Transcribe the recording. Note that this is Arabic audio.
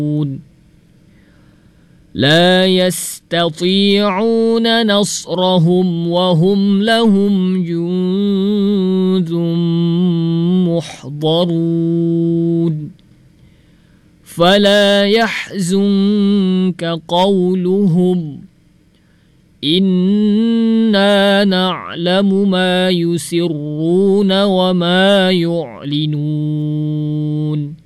لا يستطيعون نصرهم وهم لهم جند محضرون فلا يحزنك قولهم إنا نعلم ما يسرون وما يعلنون